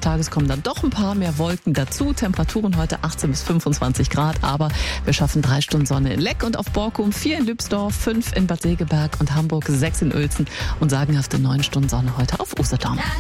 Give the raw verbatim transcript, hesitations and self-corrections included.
Tages kommen dann doch ein paar mehr Wolken dazu. Temperaturen heute achtzehn bis fünfundzwanzig Grad, aber wir schaffen drei Stunden Sonne in Leck und auf Borkum, vier in Lübsdorf, fünf in Bad Segeberg und Hamburg, sechs in Uelzen und sagenhafte neun Stunden Sonne heute auf Usedom.